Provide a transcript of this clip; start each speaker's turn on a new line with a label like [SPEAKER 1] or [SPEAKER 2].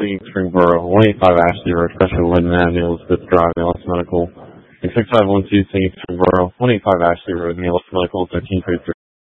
[SPEAKER 1] Singing Springboro, 185 Ashley Road, Freshman Linden Avenue, Elizabeth Drive, ALS Medical, and 6512 Singing Springboro, 185 Ashley Road, ALS Medical, 1333.